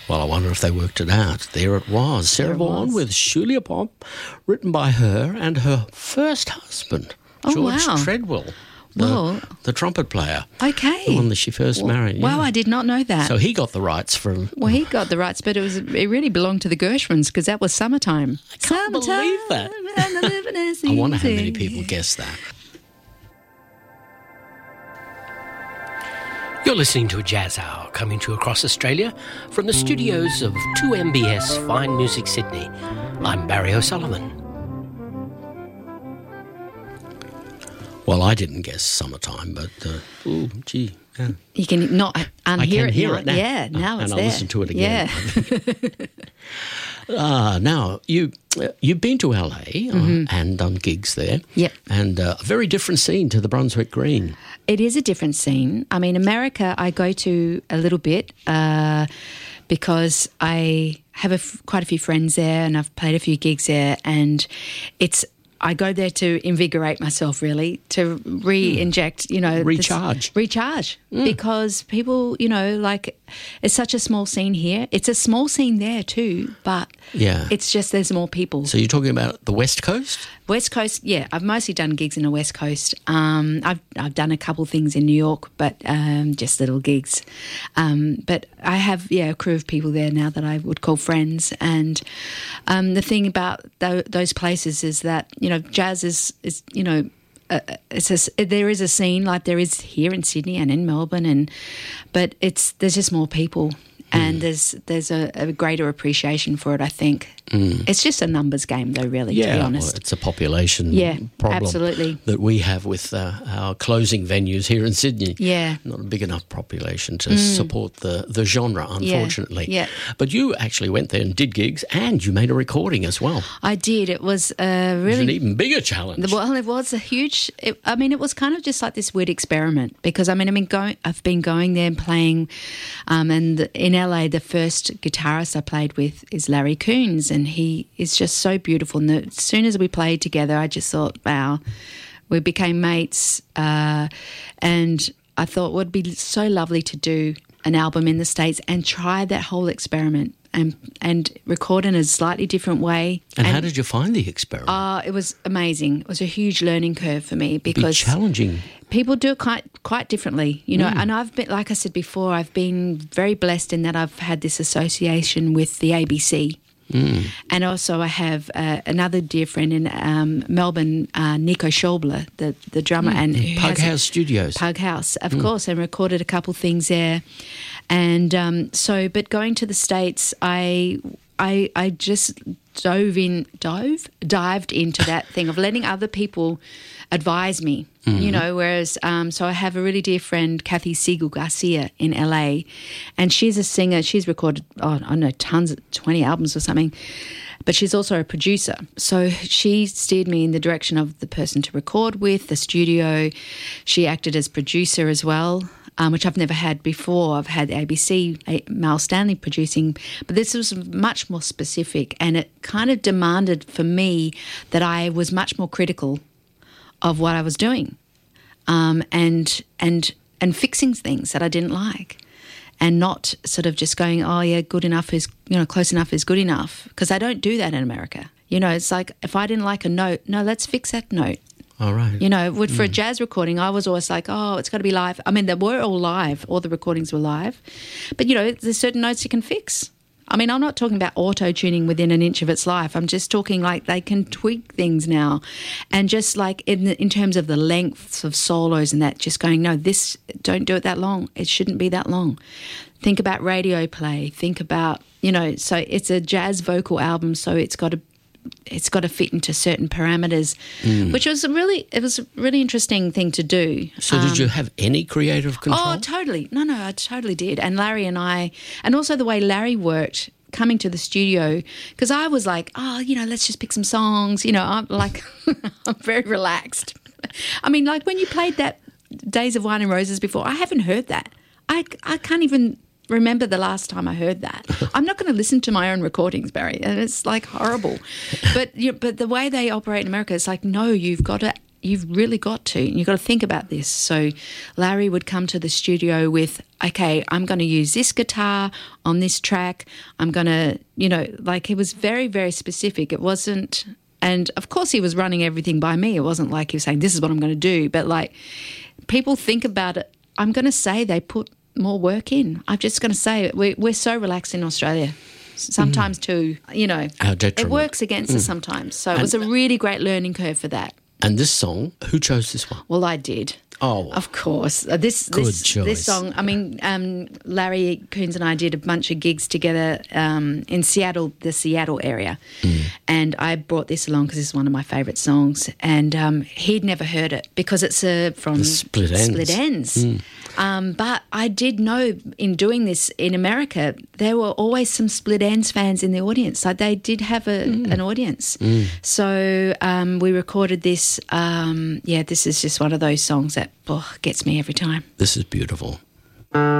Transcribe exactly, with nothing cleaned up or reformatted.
Well, I wonder if they worked it out. There it was. Sarah it Vaughan was. with Julia Pop, written by her and her first husband, Oh, George wow. Treadwell, the, Well- the trumpet player, Okay. the one that she first married. Wow, yeah. I did not know that. So he got the rights from... well, he got the rights, but it was it really belonged to the Gershwins because that was summertime. I can't believe that. I wonder how many people guessed that. You're listening to a Jazz Hour coming to you across Australia from the studios of two M B S Fine Music Sydney. I'm Barry O'Sullivan. Well, I didn't guess summertime, but, uh, ooh, gee, yeah. You can not unhear I can it hear now. it now. Yeah, now And it's I'll there. listen to it again. Yeah. Ah, now, you, uh, you've been to L A uh, and done gigs there. Yep. And uh, a very different scene to the Brunswick Green. It is a different scene. I mean, America, I go to a little bit uh, because I have a f- quite a few friends there and I've played a few gigs there, and it's I go there to invigorate myself, really, to re-inject, you know. Recharge. This, recharge. Because people, you know, like, it's such a small scene here. It's a small scene there too, but Yeah. it's just there's more people. So you're talking about the West Coast? West Coast, yeah. I've mostly done gigs in the West Coast. Um, I've I've done a couple things in New York, but um, just little gigs. Um, but I have, yeah, a crew of people there now that I would call friends. And um, the thing about th- those places is that, you know, jazz is, is you know, uh, it's a, there is a scene like there is here in Sydney and in Melbourne, and but it's there's just more people. And there's there's a, a greater appreciation for it, I think. Mm. It's just a numbers game, though, really, Yeah, to be well, honest. it's a population Yeah, problem absolutely. that we have with uh, our closing venues here in Sydney. Yeah. Not a big enough population to support the, the genre, unfortunately. yeah. But you actually went there and did gigs, and you made a recording as well. I did. It was a It was an really... even bigger challenge. Well, it was a huge... It, I mean, it was kind of just like this weird experiment because, I mean, I mean, going, I've been going there and playing, um, and the, in L A, the first guitarist I played with is Larry Coons, and he is just so beautiful. And the, as soon as we played together, I just thought, wow, we became mates. Uh, and I thought it would be so lovely to do an album in the States and try that whole experiment and and record in a slightly different way. and, how did you find the experiment? Uh, it was amazing. It was a huge learning curve for me Be because challenging. people do it quite quite differently, you know. And I've been, like I said before, I've been very blessed in that I've had this association with the A B C. Mm. And also I have uh, another dear friend in um, Melbourne, uh, Nico Schobler, the, the drummer. Mm. and who Pug has a- House Studios. Pug House, of course, and recorded a couple things there. And um, so, but going to the States, I, I, I just dove in, dove, dived into that thing of letting other people advise me, mm-hmm. you know, whereas, um, so I have a really dear friend, Kathy Siegel Garcia in L A, and she's a singer. She's recorded, oh, I don't know, tons, of twenty albums or something, but she's also a producer. So she steered me in the direction of the person to record with, the studio. She acted as producer as well. Um, which I've never had before. I've had A B C, Mal Stanley producing, but this was much more specific, and it kind of demanded for me that I was much more critical of what I was doing, um, and and and fixing things that I didn't like, and not sort of just going, oh yeah, good enough is, you know, close enough is good enough, because I don't do that in America. You know, it's like if I didn't like a note, no, let's fix that note. All right. You know, for a jazz recording, I was always like, oh, it's got to be live. I mean, they were all live. All the recordings were live. But, you know, there's certain notes you can fix. I mean, I'm not talking about auto-tuning within an inch of its life. I'm just talking like they can tweak things now. And just like in, the, in terms of the lengths of solos and that, just going, no, this, don't do it that long. It shouldn't be that long. Think about radio play. Think about, you know, so it's a jazz vocal album, so it's got to it's got to fit into certain parameters, mm. which was a really, it was a really interesting thing to do. So um, did you have any creative control? Oh, totally. No, no, I totally did. And Larry and I, and also the way Larry worked coming to the studio, because I was like, oh, you know, let's just pick some songs. You know, I'm like, I'm very relaxed. I mean, like when you played that Days of Wine and Roses before, I haven't heard that. I, I can't even remember the last time I heard that. I'm not going to listen to my own recordings, Barry, and it's like horrible. But you know, but the way they operate in America, it's like, no, you've got to you've really got to. You've got to think about this. So Larry would come to the studio with, okay, I'm going to use this guitar on this track. I'm going to, you know, like it was very, very specific. It wasn't, and of course he was running everything by me. It wasn't like he was saying, this is what I'm going to do. But like people think about it. I'm going to say they put more work in. I'm just going to say it. We're, we're so relaxed in Australia. Sometimes mm. too, you know, it works against mm. us sometimes. So and, it was a really great learning curve for that. And this song, who chose this one? Well, I did. Oh, of course. Uh, this good this, choice. This song. I mean, um, Larry Coons and I did a bunch of gigs together um, in Seattle, the Seattle area, mm. and I brought this along because it's one of my favourite songs. And um, he'd never heard it because it's a from the Split Ends. Split Ends. Mm. Um, but I did know in doing this in America, there were always some Split Ends fans in the audience. Like they did have a, mm. an audience. Mm. So um, we recorded this. Um, yeah, this is just one of those songs that oh, gets me every time. This is beautiful.